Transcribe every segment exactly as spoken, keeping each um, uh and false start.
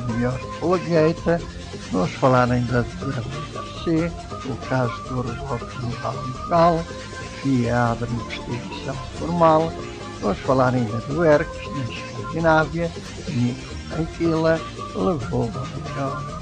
melhores pela gaita. Vamos falar ainda de W R C, o caso do rebote no Rally Local, FIA abre investigação formal. Vamos falar ainda do ERCS na Escandinávia, Nico Anquila levou a melhor.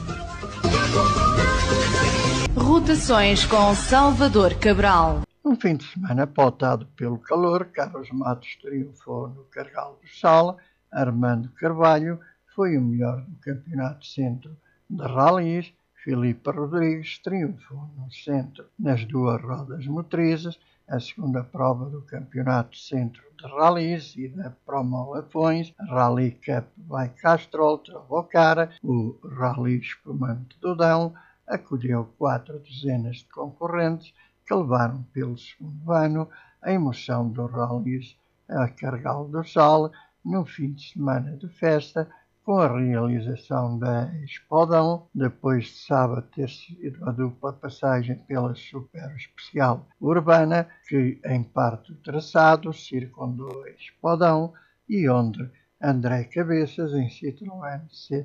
Rotações com Salvador Cabral. Um fim de semana pautado pelo calor, Carlos Matos triunfou no Carregal do Sal, Armando Carvalho foi o melhor do Campeonato Centro de Rallys, Filipe Rodrigues triunfou no Centro nas duas rodas motrizes, a segunda prova do Campeonato Centro de Rallys e da Promo Lafões, Rally Cup by Castrol Trabocara, o Rally Espumante do Dão, acolheu quatro dezenas de concorrentes que levaram pelo segundo ano a emoção dos rallies a Carregal do Sal no fim de semana de festa, com a realização da Explodão, depois de sábado ter sido a dupla passagem pela Super Especial Urbana, que em parte do traçado circundou a Explodão e onde André Cabeças, em Citroën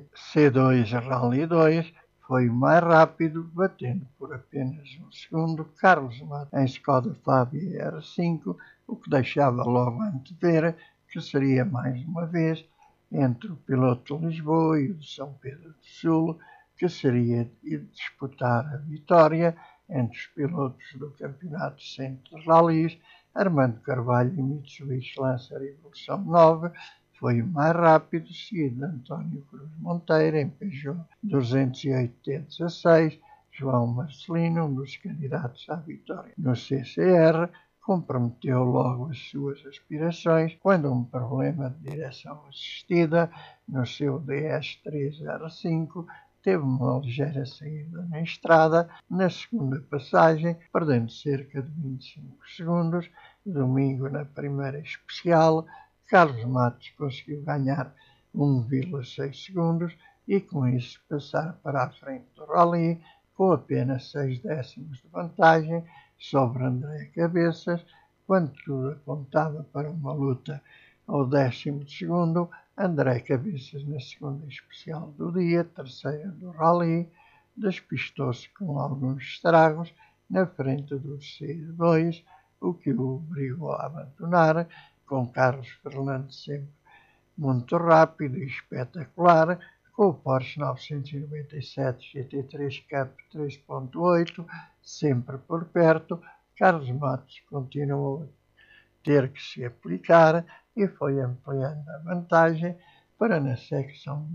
C dois Rally dois, foi o mais rápido, batendo por apenas um segundo Carlos Matos em Skoda Fabia R cinco, o que deixava logo antever que seria mais uma vez entre o piloto de Lisboa e o de São Pedro do Sul, que seria de disputar a vitória entre os pilotos do Campeonato Centro de Rallys. Armando Carvalho e Mitsubishi Lancer Evolução nove foi o mais rápido, seguido de António Cruz Monteiro em Peugeot duzentos e oito T dezasseis. João Marcelino, um dos candidatos à vitória no C C R, comprometeu logo as suas aspirações quando um problema de direção assistida no seu D S três R cinco teve uma ligeira saída na estrada na segunda passagem, perdendo cerca de vinte e cinco segundos. Domingo, na primeira especial, Carlos Matos conseguiu ganhar um vírgula seis segundos e com isso passar para a frente do Rally com apenas seis décimos de vantagem sobre André Cabeças, quando tudo apontava para uma luta ao décimo de segundo. André Cabeças, na segunda especial do dia, terceira do Rally, despistou-se com alguns estragos na frente do C dois, o que o obrigou a abandonar, com Carlos Fernandes sempre muito rápido e espetacular, com o Porsche novecentos e noventa e sete G T três Cup três ponto oito sempre por perto. Carlos Matos continuou a ter que se aplicar e foi ampliando a vantagem para, na secção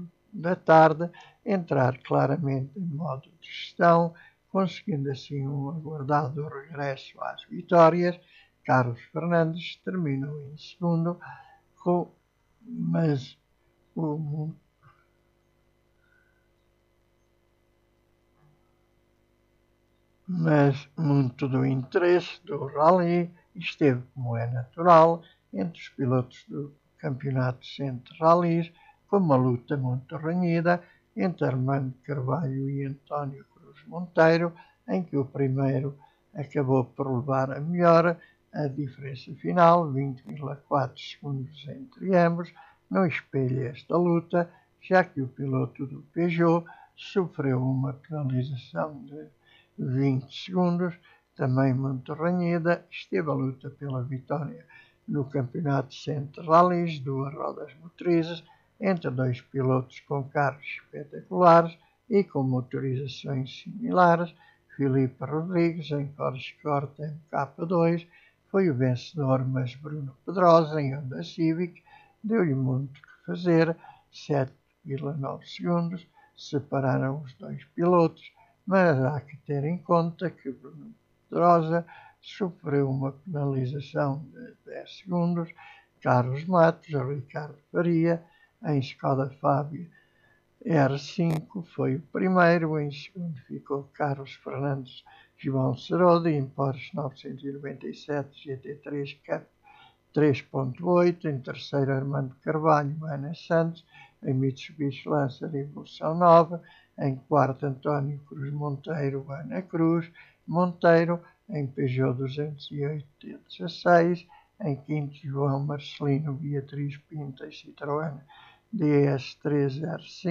da tarde, entrar claramente em modo de gestão, conseguindo assim um aguardado regresso às vitórias. Carlos Fernandes terminou em segundo, com, mas o mas muito do interesse do Rally esteve, como é natural, entre os pilotos do Campeonato Centro Rallys, com uma luta muito renhida entre Armando Carvalho e António Cruz Monteiro, em que o primeiro acabou por levar a melhor. A diferença final, vinte vírgula quatro segundos entre ambos, não espelha esta luta, já que o piloto do Peugeot sofreu uma penalização de vinte segundos, também muito renhida. Esteve a luta pela vitória no Campeonato Centro Rallys, duas rodas motrizes, entre dois pilotos com carros espetaculares e com motorizações similares. Filipe Rodrigues, em Porsche Corsa M K dois, foi o vencedor, mas Bruno Pedrosa, em Honda Civic, deu-lhe muito que fazer, sete vírgula nove segundos separaram os dois pilotos, mas há que ter em conta que Bruno Pedrosa sofreu uma penalização de dez segundos. Carlos Matos, Ricardo Faria, em Skoda Fabia R cinco, foi o primeiro. Em segundo ficou Carlos Fernandes João Serodi, em Porsche novecentos e noventa e sete G T três Cup três ponto oito. Em terceiro, Armando Carvalho, Ana Santos, em Mitsubishi Lancer Evolução nove. Em quarto, António Cruz Monteiro, Ana Cruz Monteiro, em Peugeot duzentos e oito T dezasseis. Em quinto, João Marcelino, Beatriz Pinto, em Citroën D S três R cinco.